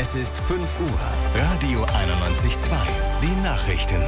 Es ist 5 Uhr. Radio 91.2. Die Nachrichten.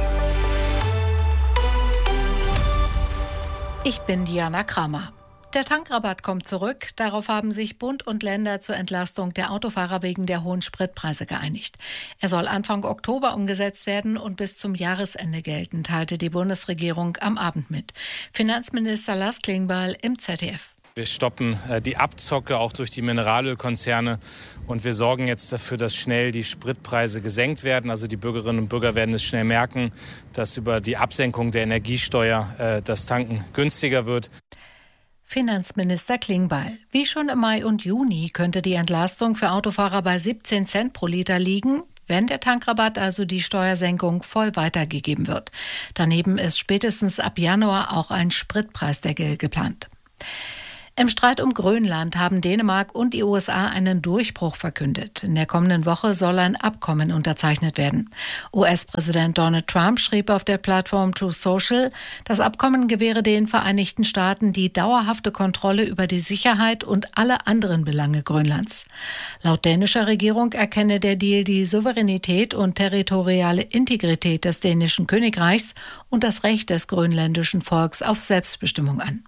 Ich bin Diana Kramer. Der Tankrabatt kommt zurück. Darauf haben sich Bund und Länder zur Entlastung der Autofahrer wegen der hohen Spritpreise geeinigt. Er soll Anfang Oktober umgesetzt werden und bis zum Jahresende gelten, teilte die Bundesregierung am Abend mit. Finanzminister Lars Klingbeil im ZDF. Wir stoppen die Abzocke auch durch die Mineralölkonzerne und wir sorgen jetzt dafür, dass schnell die Spritpreise gesenkt werden. Also die Bürgerinnen und Bürger werden es schnell merken, dass über die Absenkung der Energiesteuer das Tanken günstiger wird. Finanzminister Klingbeil. Wie schon im Mai und Juni könnte die Entlastung für Autofahrer bei 17 Cent pro Liter liegen, wenn der Tankrabatt, also die Steuersenkung, voll weitergegeben wird. Daneben ist spätestens ab Januar auch ein Spritpreisdeckel geplant. Im Streit um Grönland haben Dänemark und die USA einen Durchbruch verkündet. In der kommenden Woche soll ein Abkommen unterzeichnet werden. US-Präsident Donald Trump schrieb auf der Plattform Truth Social, das Abkommen gewähre den Vereinigten Staaten die dauerhafte Kontrolle über die Sicherheit und alle anderen Belange Grönlands. Laut dänischer Regierung erkenne der Deal die Souveränität und territoriale Integrität des dänischen Königreichs und das Recht des grönländischen Volks auf Selbstbestimmung an.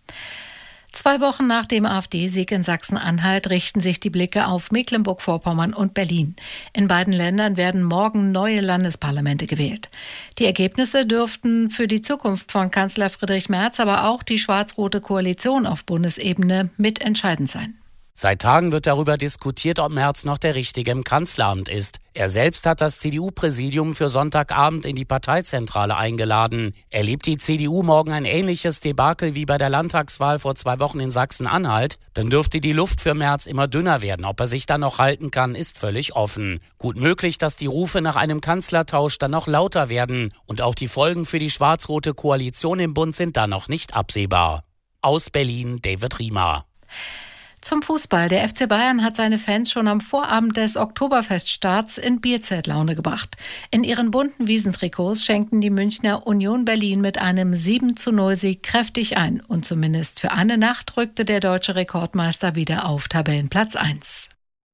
2 Wochen nach dem AfD-Sieg in Sachsen-Anhalt richten sich die Blicke auf Mecklenburg-Vorpommern und Berlin. In beiden Ländern werden morgen neue Landesparlamente gewählt. Die Ergebnisse dürften für die Zukunft von Kanzler Friedrich Merz, aber auch die schwarz-rote Koalition auf Bundesebene mitentscheidend sein. Seit Tagen wird darüber diskutiert, ob Merz noch der Richtige im Kanzleramt ist. Er selbst hat das CDU-Präsidium für Sonntagabend in die Parteizentrale eingeladen. Erlebt die CDU morgen ein ähnliches Debakel wie bei der Landtagswahl vor 2 Wochen in Sachsen-Anhalt, dann dürfte die Luft für Merz immer dünner werden. Ob er sich dann noch halten kann, ist völlig offen. Gut möglich, dass die Rufe nach einem Kanzlertausch dann noch lauter werden. Und auch die Folgen für die schwarz-rote Koalition im Bund sind dann noch nicht absehbar. Aus Berlin, David Riemer. Zum Fußball. Der FC Bayern hat seine Fans schon am Vorabend des Oktoberfeststarts in Bierzeltlaune gebracht. In ihren bunten Wiesentrikots schenkten die Münchner Union Berlin mit einem 7:0-Sieg kräftig ein. Und zumindest für eine Nacht rückte der deutsche Rekordmeister wieder auf Tabellenplatz 1.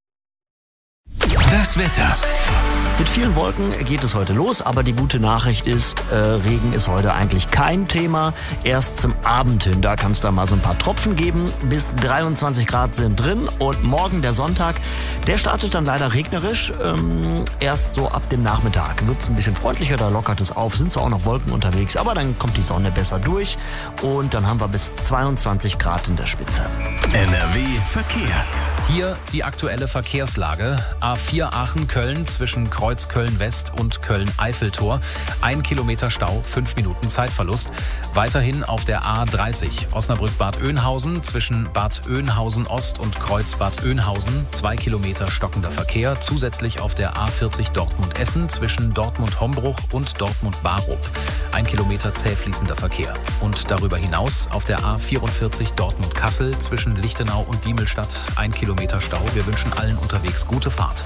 Das Wetter. Mit vielen Wolken geht es heute los, aber die gute Nachricht ist, Regen ist heute eigentlich kein Thema. Erst zum Abend hin, da kann es da mal so ein paar Tropfen geben. Bis 23 Grad sind drin und morgen der Sonntag, der startet dann leider regnerisch. Erst so ab dem Nachmittag wird es ein bisschen freundlicher, da lockert es auf, sind zwar auch noch Wolken unterwegs, aber dann kommt die Sonne besser durch und dann haben wir bis 22 Grad in der Spitze. NRW Verkehr. Hier die aktuelle Verkehrslage. A4 Aachen-Köln zwischen Kreuzköln-West und Köln-Eiffeltor. 1 Kilometer Stau, 5 Minuten Zeitverlust. Weiterhin auf der A30 Osnabrück-Bad Oeynhausen zwischen Bad Oeynhausen-Ost und Kreuz-Bad Oeynhausen. 2 Kilometer stockender Verkehr. Zusätzlich auf der A40 Dortmund-Essen zwischen Dortmund-Hombruch und Dortmund-Barup. 1 Kilometer zäh fließender Verkehr. Und darüber hinaus auf der A44 Dortmund-Kassel zwischen Lichtenau und Diemelstadt 1 Kilometer Stau. Wir wünschen allen unterwegs gute Fahrt.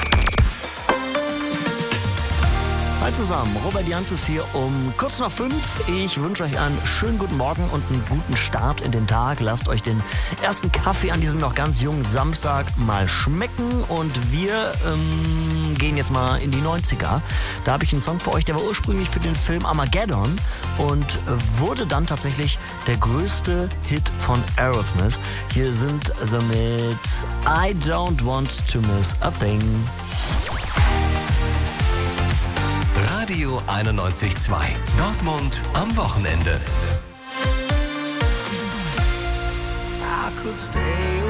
Hi zusammen, Robert Janz ist hier um kurz nach 5. Ich wünsche euch einen schönen guten Morgen und einen guten Start in den Tag. Lasst euch den ersten Kaffee an diesem noch ganz jungen Samstag mal schmecken. Und wir gehen jetzt mal in die 90er. Da habe ich einen Song für euch, der war ursprünglich für den Film Armageddon und wurde dann tatsächlich der größte Hit von Aerosmith. Hier sind somit I Don't Want to Miss a Thing. Radio 91.2. Dortmund am Wochenende. I could stay